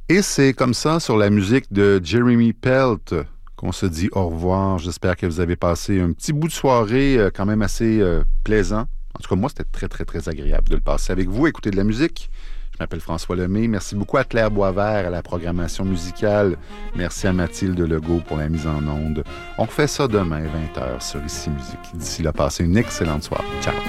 Et c'est comme ça, sur la musique de Jeremy Pelt, qu'on se dit au revoir. J'espère que vous avez passé un petit bout de soirée quand même assez plaisant. En tout cas, moi, c'était très, très, très agréable de le passer avec vous, écouter de la musique. Je m'appelle François Lemay. Merci beaucoup à Claire Boisvert à la programmation musicale. Merci à Mathilde Legault pour la mise en onde. On refait ça demain, 20h, sur Ici Musique. D'ici là, passez une excellente soirée. Ciao!